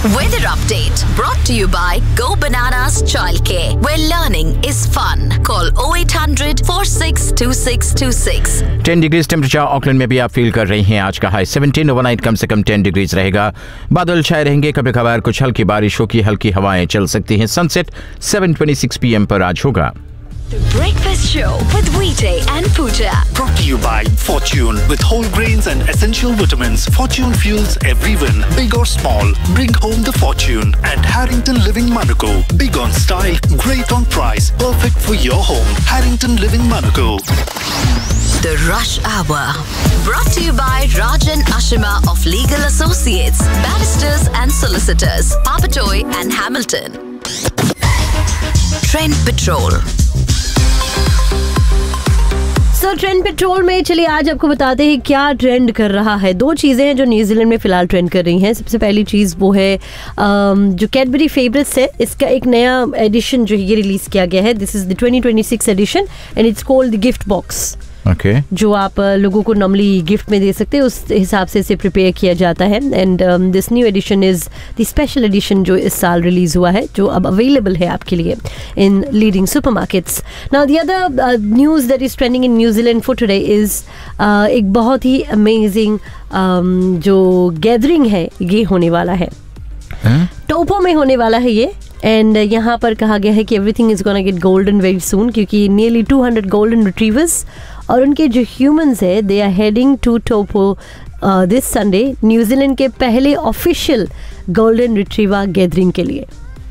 Weather update brought to you by Go Bananas Childcare, where learning is fun. Call 0800 462626. 10 degrees temperature Auckland में भी आप feel कर रही हैं। आज का हाई 17, ओवरनाइट कम से कम 10 डिग्रीज रहेगा। बादल छाए रहेंगे, कभी कभार कुछ हल्की बारिश होगी, हल्की हवाएं चल सकती हैं। सनसेट 7:26 PM पर आज होगा। The Breakfast Show with Vijay and Pooja. Brought to you by Fortune. With whole grains and essential vitamins, Fortune fuels every win, big or small. Bring home the fortune. And Harrington Living Monaco. Big on style, great on price. Perfect for your home. Harrington Living Monaco. The Rush Hour. Brought to you by Rajan Ashima of Legal Associates, Barristers and Solicitors, Papatoy and Hamilton. Trend Patrol. Trend petrol में चलिए आज आपको बताते हैं क्या trend कर रहा है। दो चीज़ें हैं जो न्यूजीलैंड में फ़िलहाल ट्रेंड कर रही हैं। सबसे पहली चीज़ वो है जो कैडबरी फेवरेट्स है, इसका एक नया एडिशन जो है ये रिलीज़ किया गया है। This is the 2026 addition and it's called the gift box. Okay. जो आप लोगों को नॉर्मली गिफ्ट में दे सकते हैं, उस हिसाब से इसे प्रिपेयर किया जाता है। And this new addition is the special edition जो इस साल रिलीज़ हुआ है, जो अब अवेलेबल है आपके लिए इन leading supermarkets. Now the other news that is trending in New Zealand for today is एक बहुत ही अमेजिंग जो गैदरिंग है ये होने वाला है। टोपो में होने वाला है ये। एंड यहाँ पर कहा गया है कि everything is gonna get golden very soon, क्योंकि नियरली 200 गोल्डन रिट्रीवर्स और उनके जो ह्यूमंस है they are heading to Toppo this Sunday, New Zealand के पहले ऑफिशियल गोल्डन रिट्रीवर गैदरिंग के लिए।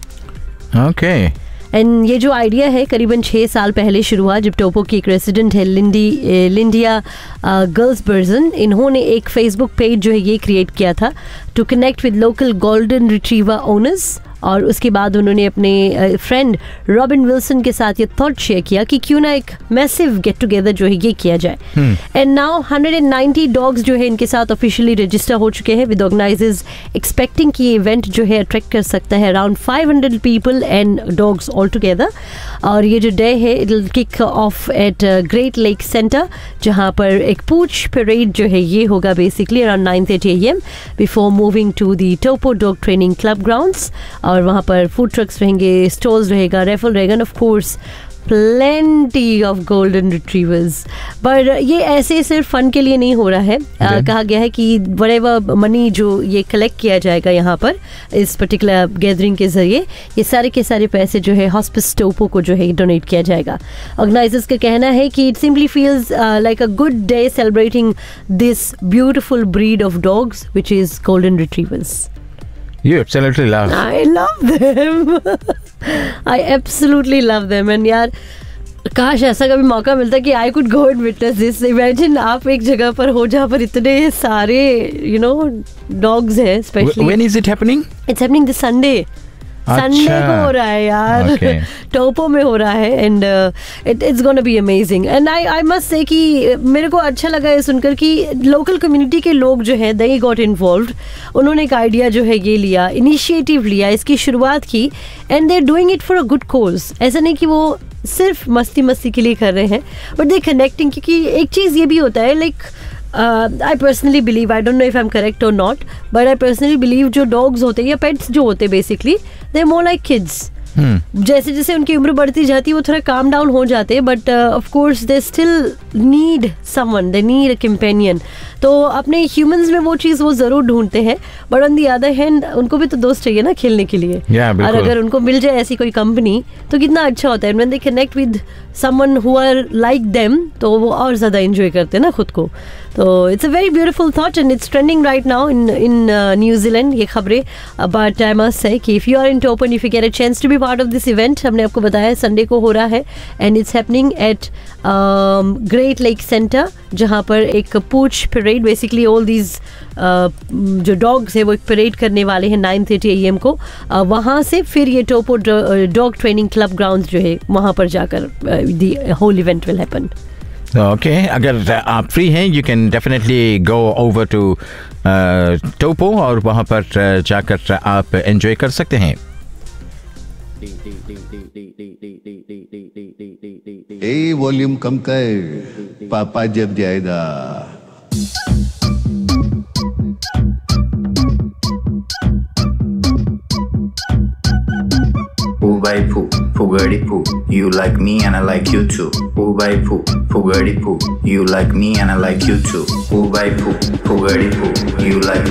ओके। एंड ये जो आइडिया है करीबन 6 साल पहले शुरू हुआ, जब टोपो की एक रेसिडेंट है लिंडिया गर्ल्स बर्जन, इन्होंने एक फेसबुक पेज जो है ये क्रिएट किया था to connect with local golden retriever owners. और उसके बाद उन्होंने अपने फ्रेंड रॉबिन विल्सन के साथ ये थॉट शेयर किया कि क्यों ना एक मैसिव गेट टुगेदर जो है ये किया जाए। एंड नाउ 190 डॉग्स जो है इनके साथ ऑफिशियली रजिस्टर हो चुके हैं, विद ऑर्गेनाइजर्स एक्सपेक्टिंग कि ये इवेंट जो है अट्रैक्ट कर सकता है around 500 people and dogs all together. और ये जो डे है it will kick off eight great lake centre, जहाँ पर एक पूछ परेड जो है ये होगा basically around 9:30 AM before moving to the Toppo dog training club grounds. और वहाँ पर फूड ट्रक्स रहेंगे, स्टॉल्स रहेगा, रेफल रहेगा, of course plenty of golden retrievers. पर ये ऐसे सिर्फ फन के लिए नहीं हो रहा है। कहा गया है कि व्हाटएवर मनी जो ये कलेक्ट किया जाएगा यहाँ पर इस पर्टिकुलर गैदरिंग के जरिए, ये सारे के सारे पैसे जो है हॉस्पिस टोपो को जो है डोनेट किया जाएगा। ऑर्गेनाइजर्स का कहना है कि it simply feels like a good day celebrating this beautiful breed of dogs which is golden retrievers. You absolutely love. I love them. I absolutely love them. And यार काश ऐसा कभी मौका मिलता कि I could go and witness this. Imagine आप एक जगह पर हो जहाँ पर इतने सारे dogs हैं, especially. When is it happening? It's happening this Sunday. Sunday को हो रहा है यार। टोपो में हो रहा है and it's gonna be amazing. And I must say कि मेरे को अच्छा लगा ये सुनकर कि लोकल कम्युनिटी के लोग जो है दे गॉट इन्वॉल्व्ड। उन्होंने एक आइडिया जो है ये लिया, इनिशिएटिव लिया, इसकी शुरुआत की and they are doing it for a good कोज। ऐसा नहीं कि वो सिर्फ मस्ती के लिए कर रहे हैं, बट दे कनेक्टिंग। क्योंकि एक चीज़ ये भी होता है like I personally believe, I don't know if I'm correct or not, but I personally believe जो dogs होते हैं या pets जो होते हैं basically, they're more like kids. जैसे जैसे उनकी उम्र बढ़ती जाती है वो थोड़ा काम डाउन हो जाते हैं, but of course they still need someone, they need a companion. तो अपने ह्यूमंस में वो चीज़ वो ज़रूर ढूंढते हैं, but on the other hand उनको भी तो दोस्त चाहिए ना खेलने के लिए। और अगर उनको मिल जाए ऐसी कोई कंपनी तो कितना अच्छा होता है। When they connect with someone who are like them तो वो और ज़्यादा एंजॉय करते हैं ना खुद को। तो it's a very beautiful thought and it's trending right now in New Zealand ये खबरें। बट आई मस्ट से कि if you are in Toppo, if you get a chance to be part of this event, हमने आपको बताया Sunday को हो रहा है and it's happening at great lake centre, जहाँ पर एक पूछ परेड, बेसिकली ऑल दीज जो डॉग्स है वो एक परेड करने वाले हैं 9:30 AM को। वहाँ से फिर ये टोपो डॉग ट्रेनिंग क्लब ग्राउंड जो है वहाँ पर जाकर the whole event will happen. Okay, अगर आप फ्री हैं you can definitely go over to टोपो और वहाँ पर जाकर आप एंजॉय कर सकते हैं। ए वॉल्यूम कम कर, पापा जब जाएगा। by poo, poogadi poo. You like me and I like you too. Poo by poo, poogadi poo. You like me and I like you too. Poo by poo, poogadi poo. You like